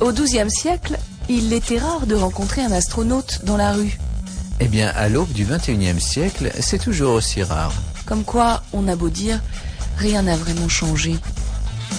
Au XIIe siècle, il était rare de rencontrer un astronaute dans la rue. Eh bien, à l'aube du XXIe siècle, c'est toujours aussi rare. Comme quoi, on a beau dire, rien n'a vraiment changé.